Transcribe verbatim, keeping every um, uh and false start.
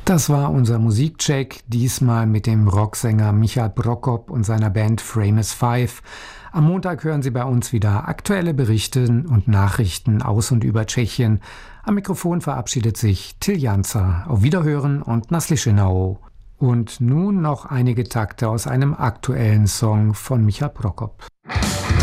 Das war unser Musikcheck, diesmal mit dem Rocksänger Michael Prokop und seiner Band Framus five. Am Montag hören Sie bei uns wieder aktuelle Berichte und Nachrichten aus und über Tschechien. Am Mikrofon verabschiedet sich Till Janzer. Auf Wiederhören und Naslischenau. Und nun noch einige Takte aus einem aktuellen Song von Michael Prokop.